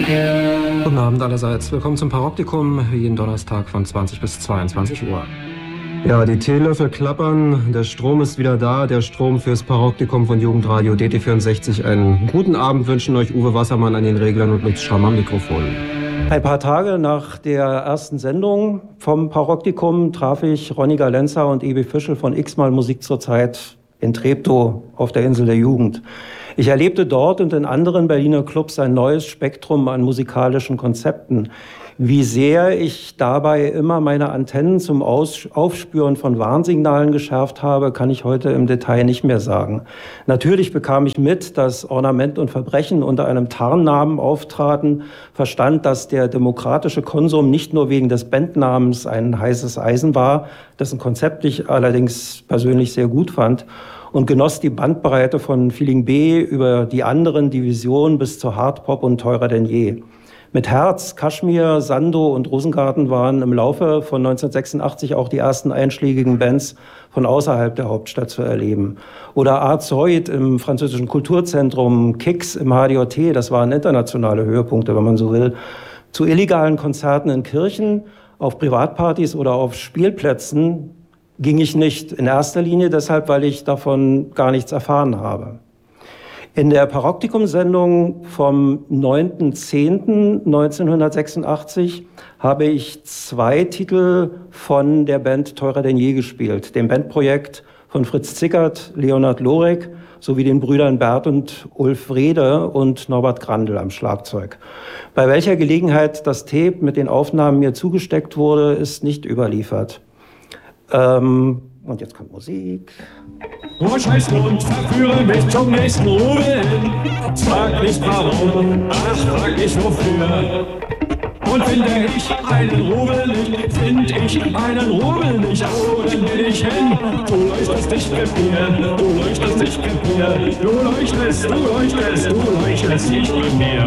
Guten Abend allerseits. Willkommen zum Paroptikum, jeden Donnerstag von 20 bis 22 Uhr. Ja, die Teelöffel klappern, der Strom ist wieder da, der Strom fürs Paroptikum von Jugendradio DT64. Einen guten Abend wünschen euch Uwe Wassermann an den Reglern und Lutz Schramm am Mikrofon. Ein paar Tage nach der ersten Sendung vom Paroptikum traf ich Ronny Galenza und Ebi Fischl von X-mal Musik zur Zeit in Treptow auf der Insel der Jugend. Ich erlebte dort und in anderen Berliner Clubs ein neues Spektrum an musikalischen Konzepten. Wie sehr ich dabei immer meine Antennen zum Aufspüren von Warnsignalen geschärft habe, kann ich heute im Detail nicht mehr sagen. Natürlich bekam ich mit, dass Ornament und Verbrechen unter einem Tarnnamen auftraten, verstand, dass der demokratische Konsum nicht nur wegen des Bandnamens ein heißes Eisen war, dessen Konzept ich allerdings persönlich sehr gut fand, und genoss die Bandbreite von Feeling B über die anderen Divisionen bis zu Hardpop und Teurer denn je. Mit Herz, Kashmir, Sando und Rosengarten waren im Laufe von 1986 auch die ersten einschlägigen Bands von außerhalb der Hauptstadt zu erleben. Oder Arzoid im französischen Kulturzentrum, Kix im HDOT, das waren internationale Höhepunkte, wenn man so will. Zu illegalen Konzerten in Kirchen, auf Privatpartys oder auf Spielplätzen ging ich nicht. In erster Linie deshalb, weil ich davon gar nichts erfahren habe. In der Paroptikum-Sendung vom 9.10.1986 habe ich 2 Titel von der Band Teurer denn je gespielt, dem Bandprojekt von Fritz Zickert, Leonhard Lorek sowie den Brüdern Bert und Ulf Wrede und Norbert Grandl am Schlagzeug. Bei welcher Gelegenheit das Tape mit den Aufnahmen mir zugesteckt wurde, ist nicht überliefert. Und jetzt kommt Musik. Du scheißt und verführe mich zum nächsten Rubel hin. Frag nicht warum, ach, frag nicht wofür. Und finde ich einen Rubel nicht, find ich einen Rubel nicht, oh, dann will ich hin. Du leuchtest nicht mit mir, du leuchtest nicht mit mir, du leuchtest nicht mit mir.